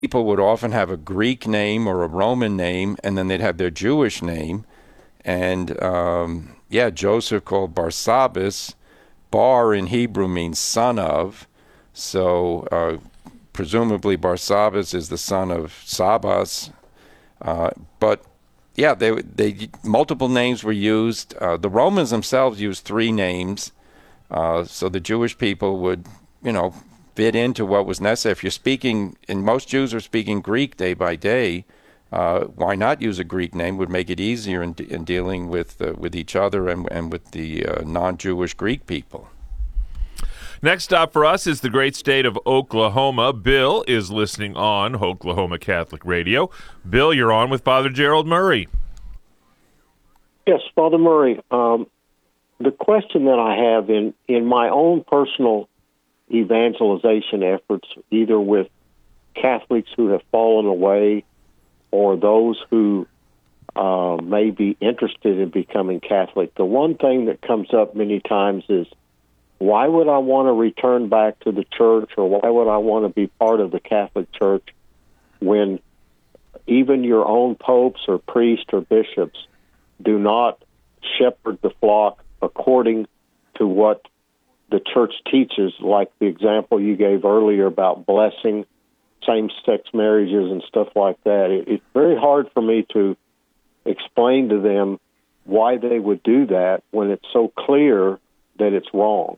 people would often have a Greek name or a Roman name, and then they'd have their Jewish name. And Joseph called Barsabbas. Bar in Hebrew means son of. So presumably Barsabbas is the son of Sabbas. But yeah, they multiple names were used. The Romans themselves used three names. So the Jewish people would, fit into what was necessary. If you're speaking, and most Jews are speaking Greek day by day, why not use a Greek name? Would make it easier in dealing with each other and with the non-Jewish Greek people. Next stop for us is the great state of Oklahoma. Bill is listening on Oklahoma Catholic Radio. Bill, you're on with Father Gerald Murray. Yes, Father Murray. The question that I have in my own personal evangelization efforts, either with Catholics who have fallen away or those who may be interested in becoming Catholic, the one thing that comes up many times is, why would I want to return back to the church, or why would I want to be part of the Catholic Church when even your own popes or priests or bishops do not shepherd the flock according to what the church teaches, like the example you gave earlier about blessing same-sex marriages and stuff like that? It's very hard for me to explain to them why they would do that when it's so clear that it's wrong.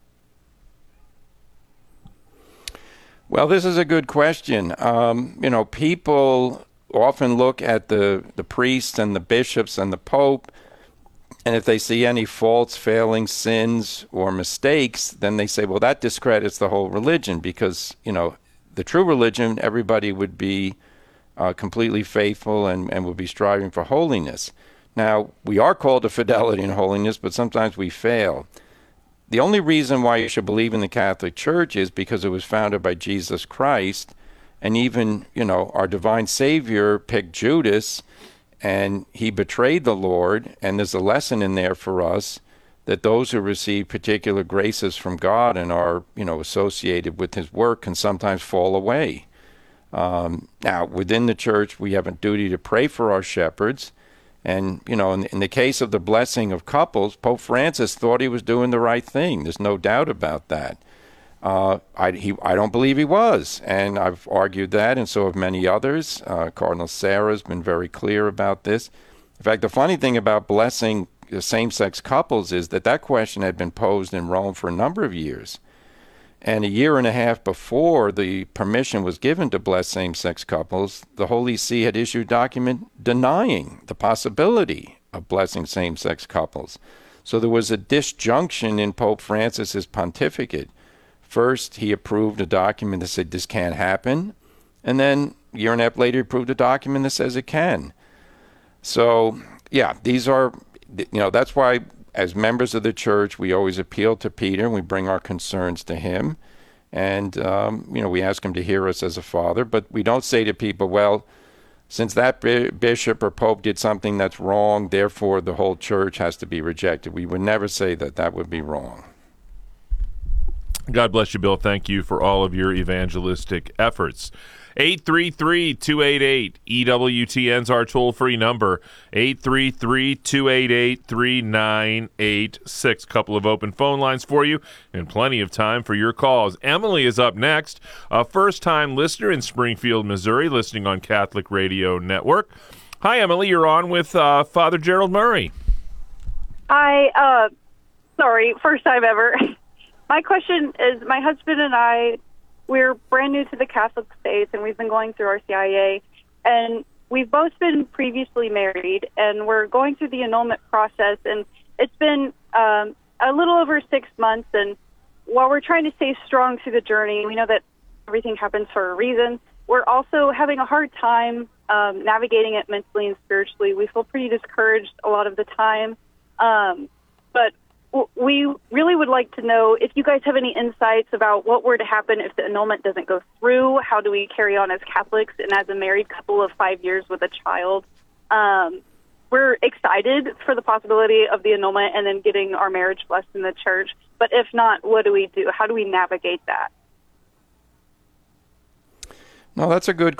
Well, this is a good question. People often look at the priests and the bishops and the pope, and if they see any faults, failings, sins, or mistakes, then they say, well, that discredits the whole religion, because, the true religion, everybody would be completely faithful and would be striving for holiness. Now, we are called to fidelity and holiness, but sometimes we fail. The only reason why you should believe in the Catholic Church is because it was founded by Jesus Christ, and even, our divine Savior picked Judas, and he betrayed the Lord, and there's a lesson in there for us that those who receive particular graces from God and are, associated with his work can sometimes fall away. Now, within the church, we have a duty to pray for our shepherds. And, in the case of the blessing of couples, Pope Francis thought he was doing the right thing. There's no doubt about that. I don't believe he was, and I've argued that, and so have many others. Cardinal Sarah has been very clear about this. In fact, the funny thing about blessing same-sex couples is that question had been posed in Rome for a number of years. And a year and a half before the permission was given to bless same-sex couples, the Holy See had issued a document denying the possibility of blessing same-sex couples. So there was a disjunction in Pope Francis's pontificate. First, he approved a document that said this can't happen, and then a year and a half later, he approved a document that says it can. So, yeah, these are, that's why as members of the church, we always appeal to Peter, and we bring our concerns to him, and, we ask him to hear us as a father, but we don't say to people, well, since that bishop or pope did something that's wrong, therefore the whole church has to be rejected. We would never say that. That would be wrong. God bless you, Bill. Thank you for all of your evangelistic efforts. 833-288-EWTN's our toll-free number, 833-288-3986. Couple of open phone lines for you and plenty of time for your calls. Emily is up next, a first-time listener in Springfield, Missouri, listening on Catholic Radio Network. Hi, Emily. You're on with Father Gerald Murray. Hi. Sorry, first time ever. My question is, my husband and I, we're brand new to the Catholic faith, and we've been going through our CIA, and we've both been previously married, and we're going through the annulment process, and it's been a little over 6 months, and while we're trying to stay strong through the journey, we know that everything happens for a reason. We're also having a hard time navigating it mentally and spiritually. We feel pretty discouraged a lot of the time, but we really would like to know if you guys have any insights about what were to happen if the annulment doesn't go through. How do we carry on as Catholics and as a married couple of 5 years with a child? We're excited for the possibility of the annulment and then getting our marriage blessed in the church. But if not, what do we do? How do we navigate that? No, that's a good